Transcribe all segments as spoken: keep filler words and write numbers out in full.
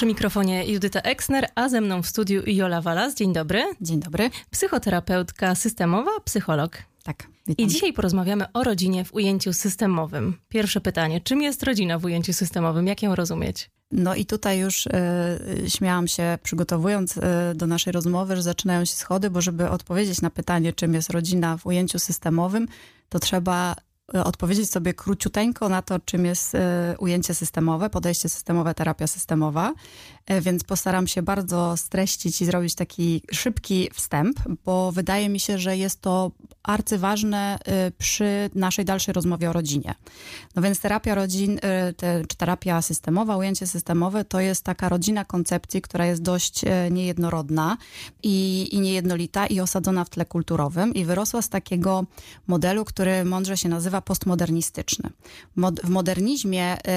Przy mikrofonie Judyta Eksner, a ze mną w studiu Jola Walas. Dzień dobry. Dzień dobry. Psychoterapeutka systemowa, psycholog. Tak, witam. I dzisiaj porozmawiamy o rodzinie w ujęciu systemowym. Pierwsze pytanie, czym jest rodzina w ujęciu systemowym? Jak ją rozumieć? No i tutaj już y, śmiałam się, przygotowując y, do naszej rozmowy, że zaczynają się schody, bo żeby odpowiedzieć na pytanie, czym jest rodzina w ujęciu systemowym, to trzeba odpowiedzieć sobie króciuteńko na to, czym jest y, ujęcie systemowe, podejście systemowe, terapia systemowa. Y, więc postaram się bardzo streścić i zrobić taki szybki wstęp, bo wydaje mi się, że jest to arcyważne y, przy naszej dalszej rozmowie o rodzinie. No więc terapia rodzin, y, te, czy terapia systemowa, ujęcie systemowe to jest taka rodzina koncepcji, która jest dość y, niejednorodna i, i niejednolita i osadzona w tle kulturowym i wyrosła z takiego modelu, który mądrze się nazywa postmodernistyczny. Mod, w modernizmie y,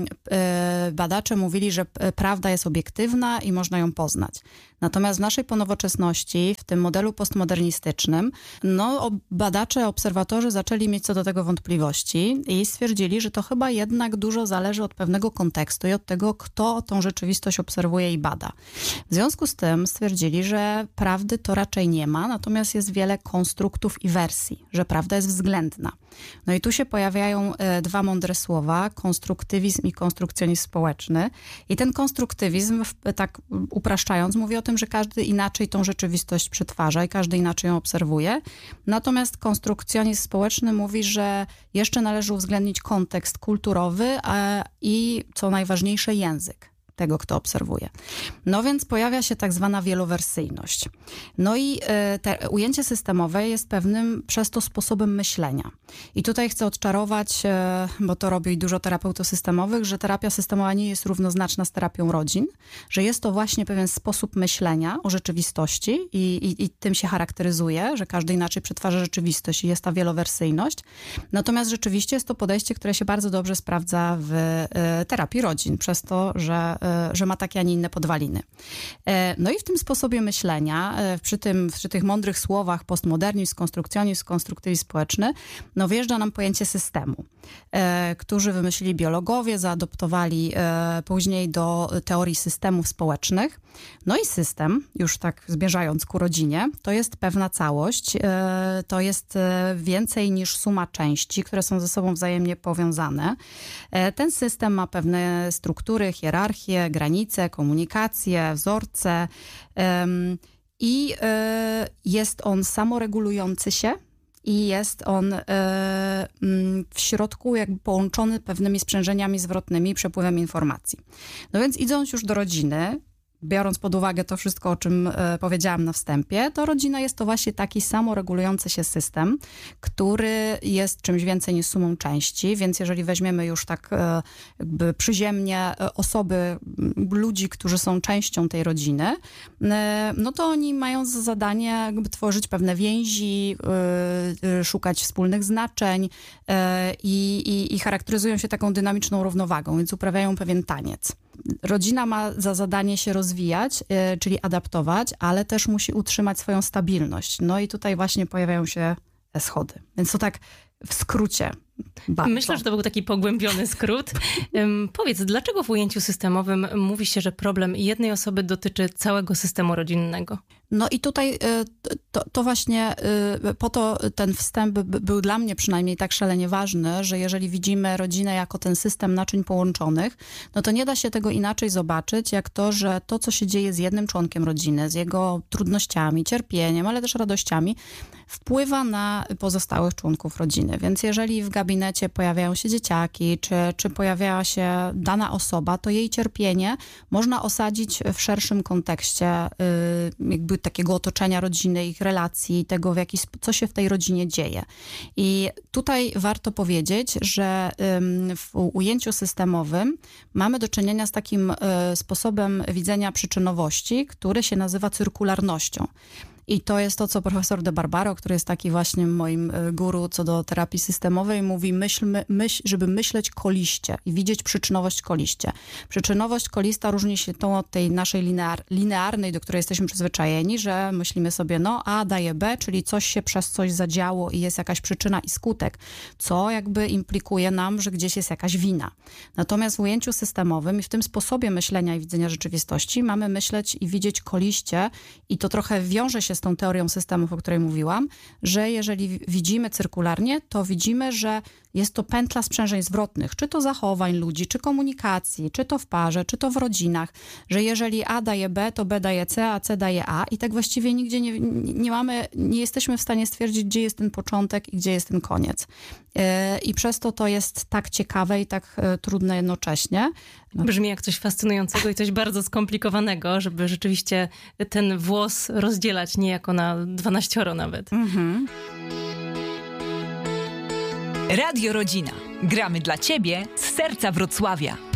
y, badacze mówili, że prawda jest obiektywna i można ją poznać. Natomiast w naszej ponowoczesności, w tym modelu postmodernistycznym, no badacze, obserwatorzy zaczęli mieć co do tego wątpliwości i stwierdzili, że to chyba jednak dużo zależy od pewnego kontekstu i od tego, kto tą rzeczywistość obserwuje i bada. W związku z tym stwierdzili, że prawdy to raczej nie ma, natomiast jest wiele konstruktów i wersji, że prawda jest względna. No i tu się pojawiają e, dwa mądre słowa, konstruktywizm i konstrukcjonizm społeczny. I ten konstruktywizm, tak upraszczając, mówi o tym, że każdy inaczej tą rzeczywistość przetwarza i każdy inaczej ją obserwuje. Natomiast konstrukcjonizm społeczny mówi, że jeszcze należy uwzględnić kontekst kulturowy a, i co najważniejsze język tego, kto obserwuje. No więc pojawia się tak zwana wielowersyjność. No i te ujęcie systemowe jest pewnym przez to sposobem myślenia. I tutaj chcę odczarować, bo to robi dużo terapeutów systemowych, że terapia systemowa nie jest równoznaczna z terapią rodzin, że jest to właśnie pewien sposób myślenia o rzeczywistości i, i, i tym się charakteryzuje, że każdy inaczej przetwarza rzeczywistość i jest ta wielowersyjność. Natomiast rzeczywiście jest to podejście, które się bardzo dobrze sprawdza w terapii rodzin, przez to, że że ma takie, a nie inne podwaliny. No i w tym sposobie myślenia, przy, tym, przy tych mądrych słowach postmodernizm, konstrukcjonizm, konstruktywizm społeczny, no wjeżdża nam pojęcie systemu, którzy wymyślili biologowie, zaadoptowali później do teorii systemów społecznych. No i system, już tak zmierzając ku rodzinie, to jest pewna całość, to jest więcej niż suma części, które są ze sobą wzajemnie powiązane. Ten system ma pewne struktury, hierarchie, granice, komunikacje, wzorce um, i y, jest on samoregulujący się i jest on y, y, w środku jakby połączony pewnymi sprzężeniami zwrotnymi, przepływem informacji. No więc idąc już do rodziny, biorąc pod uwagę to wszystko, o czym e, powiedziałam na wstępie, to rodzina jest to właśnie taki samoregulujący się system, który jest czymś więcej niż sumą części, więc jeżeli weźmiemy już tak e, jakby przyziemnie e, osoby, m, ludzi, którzy są częścią tej rodziny, e, no to oni mają za zadanie jakby tworzyć pewne więzi, e, e, szukać wspólnych znaczeń e, i, i, i charakteryzują się taką dynamiczną równowagą, więc uprawiają pewien taniec. Rodzina ma za zadanie się rozwijać, yy, czyli adaptować, ale też musi utrzymać swoją stabilność. No i tutaj właśnie pojawiają się schody. Więc to tak w skrócie. Bardzo. Myślę, że to był taki pogłębiony skrót. Um, powiedz, dlaczego w ujęciu systemowym mówi się, że problem jednej osoby dotyczy całego systemu rodzinnego? No i tutaj to, to właśnie po to ten wstęp był dla mnie przynajmniej tak szalenie ważny, że jeżeli widzimy rodzinę jako ten system naczyń połączonych, no to nie da się tego inaczej zobaczyć, jak to, że to, co się dzieje z jednym członkiem rodziny, z jego trudnościami, cierpieniem, ale też radościami, wpływa na pozostałych członków rodziny. Więc jeżeli w gabinecie pojawiają się dzieciaki, czy, czy pojawiała się dana osoba, to jej cierpienie można osadzić w szerszym kontekście jakby takiego otoczenia rodziny, ich relacji, tego, w jaki, co się w tej rodzinie dzieje. I tutaj warto powiedzieć, że w ujęciu systemowym mamy do czynienia z takim sposobem widzenia przyczynowości, który się nazywa cyrkularnością. I to jest to, co profesor De Barbaro, który jest taki właśnie moim guru co do terapii systemowej, mówi, myślmy, myśl, żeby myśleć koliście i widzieć przyczynowość koliście. Przyczynowość kolista różni się tą od tej naszej linear, linearnej, do której jesteśmy przyzwyczajeni, że myślimy sobie, no A daje B, czyli coś się przez coś zadziało i jest jakaś przyczyna i skutek, co jakby implikuje nam, że gdzieś jest jakaś wina. Natomiast w ujęciu systemowym i w tym sposobie myślenia i widzenia rzeczywistości mamy myśleć i widzieć koliście i to trochę wiąże się z tą teorią systemów, o której mówiłam, że jeżeli widzimy cyrkularnie, to widzimy, że jest to pętla sprzężeń zwrotnych, czy to zachowań ludzi, czy komunikacji, czy to w parze, czy to w rodzinach, że jeżeli A daje B, to B daje C, a C daje A i tak właściwie nigdzie nie, nie mamy, nie jesteśmy w stanie stwierdzić, gdzie jest ten początek i gdzie jest ten koniec. I przez to to jest tak ciekawe i tak trudne jednocześnie. Brzmi jak coś fascynującego i coś bardzo skomplikowanego, żeby rzeczywiście ten włos rozdzielać niejako na dwanaścioro nawet. Mhm. Radio Rodzina. Gramy dla Ciebie z serca Wrocławia.